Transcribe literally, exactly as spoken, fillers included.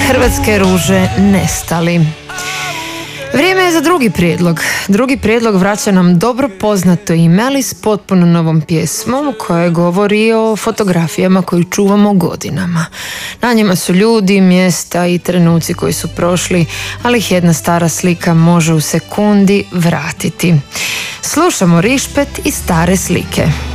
Hrvatske ruže nestali. Vrijeme je za drugi prijedlog. Drugi prijedlog vraća nam dobro poznato ime, ali s potpuno novom pjesmom koja govori o fotografijama koju čuvamo godinama. Na njima su ljudi, mjesta i trenuci koji su prošli, ali ih jedna stara slika može u sekundi vratiti. Slušamo Rišpet i stare slike.